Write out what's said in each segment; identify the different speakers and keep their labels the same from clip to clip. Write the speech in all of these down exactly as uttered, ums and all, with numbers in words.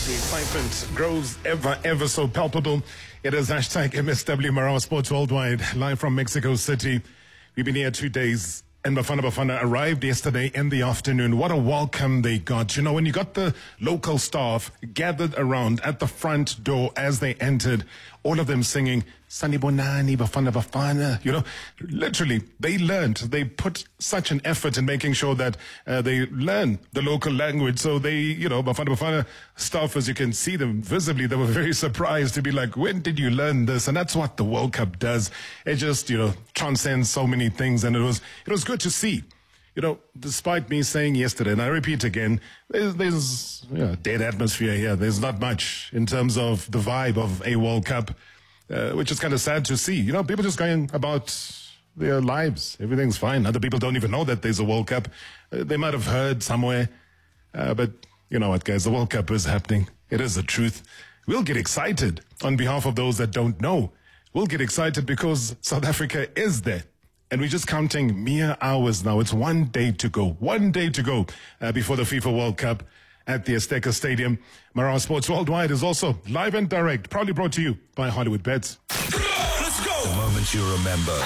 Speaker 1: The excitement grows ever, ever so palpable. It is hashtag M S W Marawa Sports Worldwide, live from Mexico City. We've been here two days, and Bafana Bafana arrived yesterday in the afternoon. What a welcome they got. You know, when you got the local staff gathered around at the front door as they entered, all of them singing, Sanibonani, Bafana Bafana. You know, literally, they learned. They put such an effort in making sure that uh, they learn the local language. So they, you know, Bafana Bafana staff, as you can see them visibly, they were very surprised to be like, when did you learn this? And that's what the World Cup does. It just, you know, transcends so many things. And it was, it was good to see. You know, despite me saying yesterday, and I repeat again, there's, there's you know, dead atmosphere here. There's not much in terms of the vibe of a World Cup, uh, which is kind of sad to see. You know, people just going about their lives. Everything's fine. Other people don't even know that there's a World Cup. Uh, they might have heard somewhere. Uh, but you know what, guys? The World Cup is happening. It is the truth. We'll get excited on behalf of those that don't know. We'll get excited because South Africa is there. And we're just counting mere hours now. It's one day to go. One day to go uh, before the FIFA World Cup at the Azteca Stadium. Marawa Sports Worldwide is also live and direct, proudly brought to you by Hollywood Bets.
Speaker 2: Let's go! The moments you remember.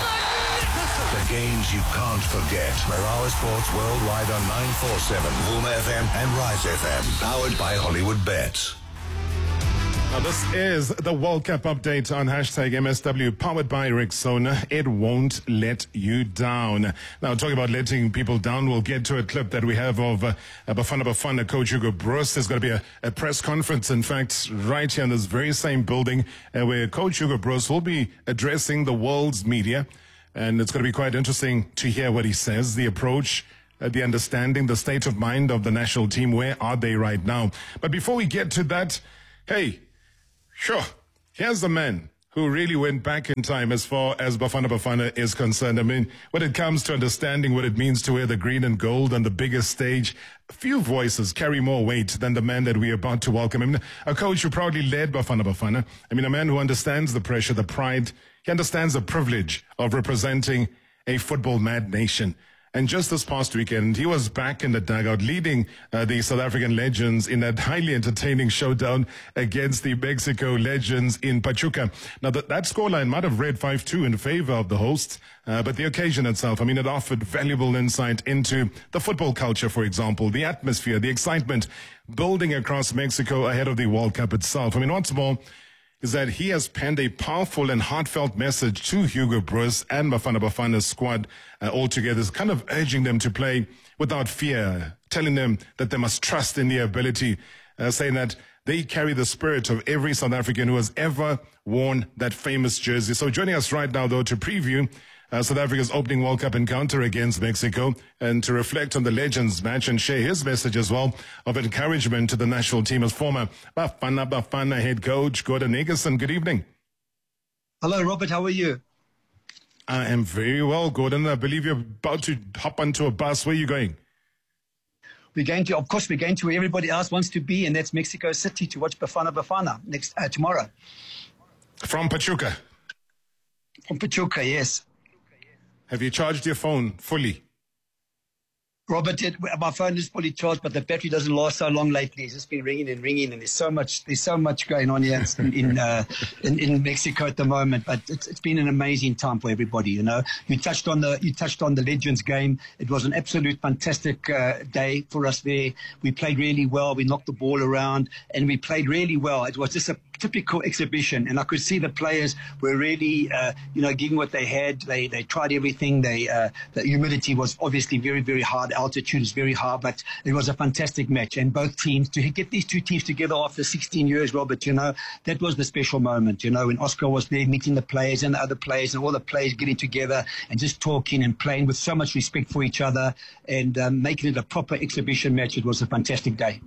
Speaker 2: The games you can't forget. Marawa Sports Worldwide on nine forty-seven, Vuma F M and Rise F M. Powered by Hollywood Bets.
Speaker 1: Now, this is the World Cup update on hashtag M S W, powered by Rexona. It won't let you down. Now, talking about letting people down, we'll get to a clip that we have of uh, Bafana Bafana coach Hugo Broos. There's going to be a, a press conference, in fact, right here in this very same building, uh, where coach Hugo Broos will be addressing the world's media. And it's going to be quite interesting to hear what he says, the approach, uh, the understanding, the state of mind of the national team. Where are they right now? But before we get to that, hey, sure, here's the man who really went back in time as far as Bafana Bafana is concerned. I mean, when it comes to understanding what it means to wear the green and gold on the biggest stage, few voices carry more weight than the man that we're about to welcome. I mean, a coach who proudly led Bafana Bafana. I mean, a man who understands the pressure, the pride. He understands the privilege of representing a football-mad nation. And just this past weekend, he was back in the dugout leading uh, the South African Legends in that highly entertaining showdown against the Mexico Legends in Pachuca. Now, that, that scoreline might have read five two in favor of the hosts, uh, but the occasion itself, I mean, it offered valuable insight into the football culture, for example, the atmosphere, the excitement building across Mexico ahead of the World Cup itself. I mean, what's more is that he has penned a powerful and heartfelt message to Hugo Broos and Bafana Bafana's squad uh, altogether, kind of urging them to play without fear, telling them that they must trust in their ability, uh, saying that they carry the spirit of every South African who has ever worn that famous jersey. So joining us right now, though, to preview Uh, South Africa's opening World Cup encounter against Mexico and to reflect on the Legends match and share his message as well of encouragement to the national team as former Bafana Bafana head coach Gordon Eggerson. Good evening.
Speaker 3: Hello, Robert. How are you?
Speaker 1: I am very well, Gordon. I believe you're about to hop onto a bus. Where are you going?
Speaker 3: We're going to, of course, we're going to where everybody else wants to be, and that's Mexico City to watch Bafana Bafana next uh, tomorrow.
Speaker 1: From Pachuca?
Speaker 3: From Pachuca, yes.
Speaker 1: Have you charged your phone fully?
Speaker 3: Robert, it, my phone is fully charged, but the battery doesn't last so long lately. It's just been ringing and ringing, and there's so much, there's so much going on here in in, uh, in, in Mexico at the moment. But it's, it's been an amazing time for everybody. You know, you touched on the you touched on the Legends game. It was an absolute fantastic uh, day for us there. We played really well. We knocked the ball around, and we played really well. It was just a typical exhibition, and I could see the players were really, uh, you know, giving what they had. They they tried everything. They uh, the humidity was obviously very very hard. Altitude is very hard, but it was a fantastic match. And both teams, to get these two teams together after sixteen years, Robert, you know, that was the special moment. You know, when Oscar was there meeting the players and the other players and all the players getting together and just talking and playing with so much respect for each other and um, making it a proper exhibition match. It was a fantastic day.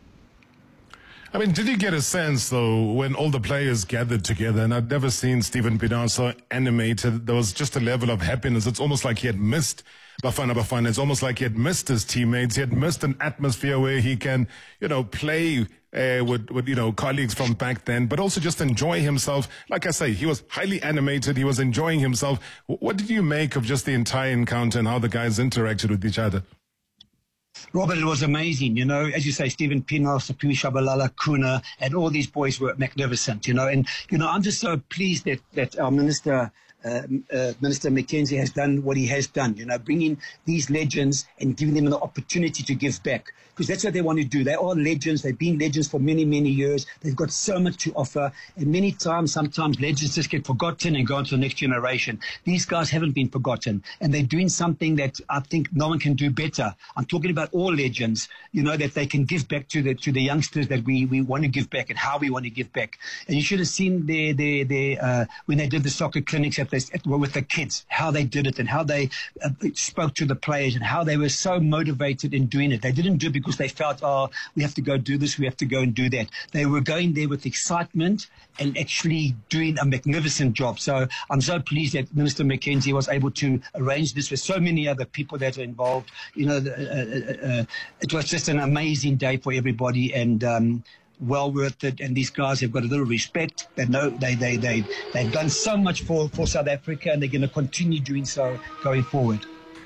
Speaker 1: I mean, did you get a sense, though, when all the players gathered together, and I'd never seen Steven Pienaar so animated, there was just a level of happiness. It's almost like he had missed Bafana Bafana. It's almost like he had missed his teammates. He had missed an atmosphere where he can, you know, play uh, with, with, you know, colleagues from back then, but also just enjoy himself. Like I say, he was highly animated. He was enjoying himself. What did you make of just the entire encounter and how the guys interacted with each other?
Speaker 3: Robert, it was amazing. You know, as you say, Stephen Pienaar, Siphiwe Tshabalala, Kuna, and all these boys were magnificent, you know. And, you know, I'm just so pleased that, that our minister, uh, uh, Minister McKenzie, has done what he has done, you know, bringing these legends and giving them the opportunity to give back. Because that's what they want to do. They are legends. They've been legends for many, many years. They've got so much to offer. And many times, sometimes legends just get forgotten and go on to the next generation. These guys haven't been forgotten. And they're doing something that I think no one can do better. I'm talking about all legends, you know, that they can give back to the to the youngsters that we, we want to give back and how we want to give back. And you should have seen their, their, their, uh, when they did the soccer clinics at this, at, with the kids, how they did it and how they uh, spoke to the players and how they were so motivated in doing it. They didn't do it because they felt, oh, we have to go do this, we have to go and do that. They were going there with excitement and actually doing a magnificent job. So I'm so pleased that Minister McKenzie was able to arrange this with so many other people that are involved. You know, uh, uh, uh, it was just an amazing day for everybody, and um, well worth it. And these guys have got a little respect. They know they they they they've done so much for for South Africa, and they're going to continue doing so going forward.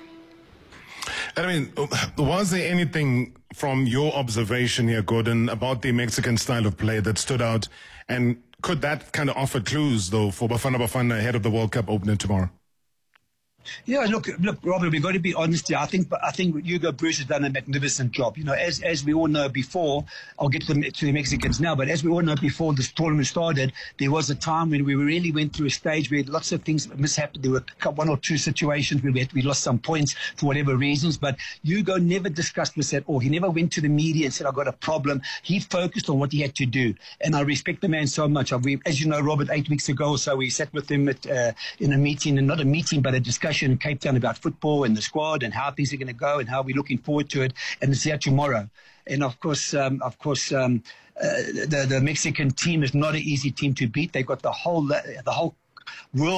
Speaker 1: I mean, was there anything from your observation here, Gordon, about the Mexican style of play that stood out? And could that kind of offer clues, though, for Bafana Bafana ahead of the World Cup opening tomorrow?
Speaker 3: Yeah, look, look, Robert, we've got to be honest here. I think, I think Hugo Broos has done a magnificent job. You know, as as we all know before, I'll get to the, to the Mexicans now, but as we all know before this tournament started, there was a time when we really went through a stage where lots of things mishappened. There were one or two situations where we, had, we lost some points for whatever reasons, but Hugo never discussed this at all. He never went to the media and said, I've got a problem. He focused on what he had to do, and I respect the man so much. We, as you know, Robert, eight weeks ago or so, we sat with him at, uh, in a meeting, and not a meeting, but a discussion in Cape Town about football and the squad and how things are going to go and how we're looking forward to it, and it's here tomorrow. And of course, um, of course, um, uh, the the Mexican team is not an easy team to beat. They've got the whole the whole world